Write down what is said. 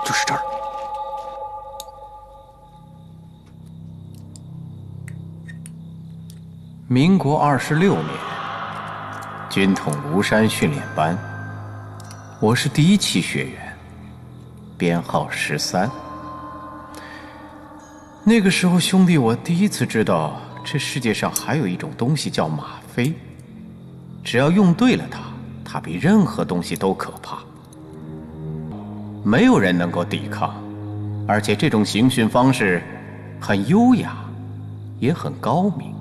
就是这儿。 民国26年，军统庐山训练班，我是第1期学员，编号13。那个时候，兄弟，我第一次知道这世界上还有一种东西叫吗啡，只要用对了它，它比任何东西都可怕，没有人能够抵抗，而且这种刑讯方式很优雅，也很高明。